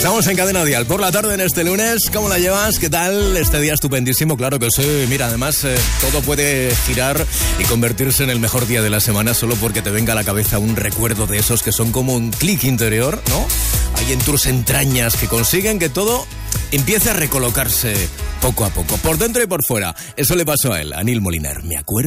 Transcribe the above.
Estamos en Cadena Dial por la tarde en este lunes. ¿Cómo la llevas? ¿Qué tal? Este día estupendísimo, claro que sí. Mira, además todo puede girar y convertirse en el mejor día de la semana solo porque te venga a la cabeza un recuerdo de esos que son como un clic interior, ¿no? Hay en tus entrañas que consiguen que todo empiece a recolocarse poco a poco, por dentro y por fuera. Eso le pasó a él, a Neil Moliner. Me acuerdo.